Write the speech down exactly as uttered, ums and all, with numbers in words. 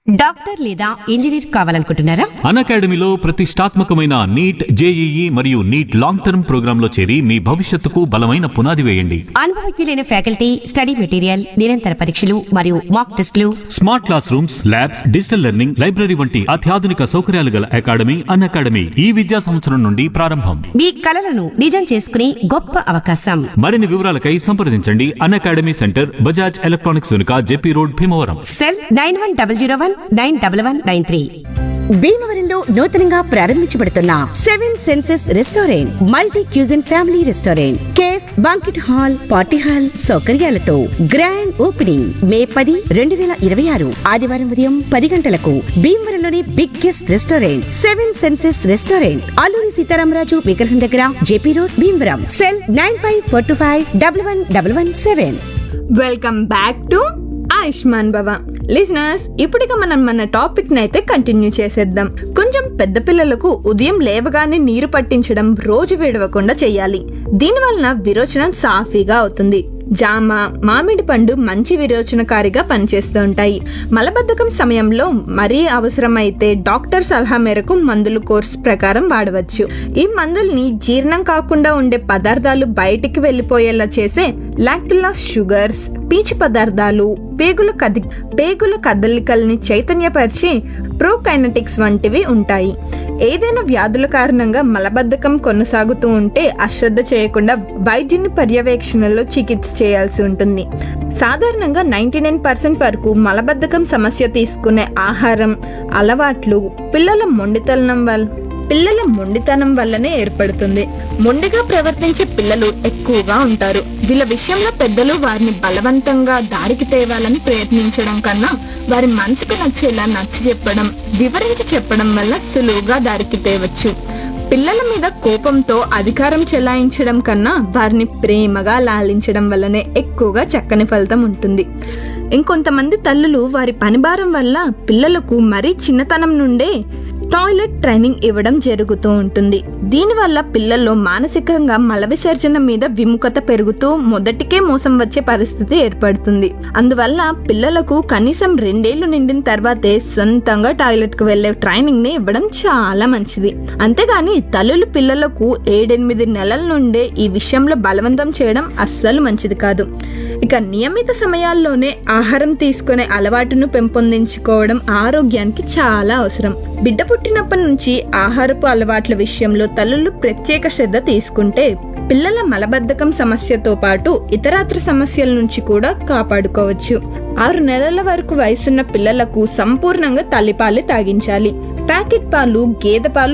Doctor లేదా engineer కావాలనుకుంటున్నారా? అన్అకాడమీలో ప్రతిష్టాత్మకమైన neat, JEE మరియు నీట్ లాంగ్ టర్మ్ ప్రోగ్రాంలో చేరి మీ భవిష్యత్తుకు బలమైన పునాది వేయండి. అనుభవజ్ఞులైన ఫ్యాకల్టీ, స్టడీ మెటీరియల్, నిరంతర పరీక్షలు మరియు మాక్ టెస్టులు, smart class rooms, labs, digital learning, library వంటి అత్యాధునిక సౌకర్యాలు గల అకాడమీ అన్అకాడమీ ఈ విద్యా సంవత్సరం నుండి ప్రారంభం. మీ కలలను నిజం చేసుకునే గొప్ప అవకాశం. మరిన్ని వివరాలకై సంప్రదించండి. అన్అకాడమీ సెంటర్, బజాజ్ ఎలక్ట్రానిక్స్ వెనుక, JP road, Bhimavaram. Cell nine one double zero one nine double one nine three. భీమవరంలో నూతనంగా ప్రారంభించబడుతున్న seven senses restaurant, multi cuisine family restaurant, cafe, banquet hall, party hall సౌకర్యాలతో గ్రాండ్ ఓపెనింగ్ మే పది రెండు వేల ఇరవై ఆరు ఆదివారం ఉదయం పది గంటలకు. భీమవరంలోని biggest restaurant seven senses restaurant, Alluri Sitaramaraju విగ్రహం దగ్గర, JP road, Bhimavaram. Cell nine five four two five double one double one seven. Welcome back to Ayushman భవ లిజనర్స్. ఇప్పుడిక మనం మన టాపిక్ నైతే కంటిన్యూ చేసేద్దాం. కొంచెం పెద్ద పిల్లలకు ఉదయం లేవగానే నీరు పట్టించడం రోజు విడవకుండా చెయ్యాలి. దీనివలన విరోచనం సాఫీగా అవుతుంది. జామ, మామిడి పండు మంచి విరోచనకారిగా పనిచేస్తూ ఉంటాయి. మలబద్ధకం సమయంలో మరీ అవసరమైతే డాక్టర్ సలహా మేరకు మందులు కోర్సు ప్రకారం వాడవచ్చు. ఈ మందుల్ని జీర్ణం కాకుండా ఉండే పదార్థాలు బయటికి వెళ్లిపోయేలా చేసే లాక్టులోస్ షుగర్స్, పీచు పదార్థాలు, పేగుల కది పేగుల కదలికల్ని చైతన్యపరిచే ప్రోకైనటిక్స్ వంటివి ఉంటాయి. ఏదైనా వ్యాధుల కారణంగా మలబద్ధకం కొనసాగుతూ ఉంటే అశ్రద్ధ చేయకుండా వైద్యుని పర్యవేక్షణలో చికిత్స చేయాల్సి ఉంటుంది. సాధారణంగా నైన్టీ నైన్ పర్సెంట్ వరకు మలబద్ధకం సమస్య తీసుకునే ఆహారం అలవాట్లు పిల్లల మొండితనం వల్ల పిల్లల మొండితనం వల్లనే ఏర్పడుతుంది. మొండిగా ప్రవర్తించే పిల్లలు ఎక్కువగా ఉంటారు. వీళ్ళ విషయంలో పెద్దలు వారిని బలవంతంగా దారికి తేవాలని ప్రయత్నించడం కన్నా వారి మనసుకు నచ్చేలా నచ్చ చెప్పడం, వివరించి చెప్పడం వల్ల సులువుగా దారికి తేవచ్చు. పిల్లల మీద కోపంతో అధికారం చెలాయించడం కన్నా వారిని ప్రేమగా లాలించడం వల్లనే ఎక్కువగా చక్కని ఫలితం ఉంటుంది. ఇంకొంతమంది తల్లులు వారి పనిభారం వల్ల పిల్లలకు మరీ చిన్నతనం నుండే టాయిలెట్ ట్రైనింగ్ ఇవ్వడం జరుగుతూ ఉంటుంది. దీనివల్ల పిల్లల్లో మానసికంగా మల విసర్జన మీద విముఖత పెరుగుతూ మొదటికే మోసం వచ్చే పరిస్థితి ఏర్పడుతుంది. అందువల్ల పిల్లలకు కనీసం రెండేళ్లు నిండిన తర్వాతే సొంతంగా టాయిలెట్ కు వెళ్లే ట్రైనింగ్ ని ఇవ్వడం చాలా మంచిది. అంతేగాని తల్లులు పిల్లలకు ఏడెనిమిది నెలల నుండే ఈ విషయంలో బలవంతం చేయడం అస్సలు మంచిది కాదు. ఇక నియమిత సమయాల్లోనే ఆహారం తీసుకునే అలవాటును పెంపొందించుకోవడం ఆరోగ్యానికి చాలా అవసరం. బిడ్డ పుట్టినప్పటి నుంచి ఆహారపు అలవాట్ల విషయంలో తల్లులు ప్రత్యేక శ్రద్ధ తీసుకుంటే పిల్లల మలబద్ధకం సమస్యతో పాటు ఇతరాత్ర సమస్యల నుంచి కూడా కాపాడుకోవచ్చు. ఆరు నెలల వరకు వయసున్న పిల్లలకు సంపూర్ణంగా తల్లిపాలు తాగించాలి. ప్యాకెట్ పాలు, గేదె పాలు